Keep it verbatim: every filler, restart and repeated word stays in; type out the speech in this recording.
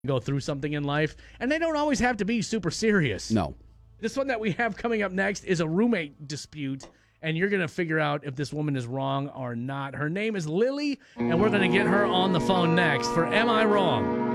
go through something in life, and they don't always have to be super serious. No. This one that we have coming up next is a roommate dispute, and you're going to figure out if this woman is wrong or not. Her name is Lily, and we're going to get her on the phone next for Am I Wrong?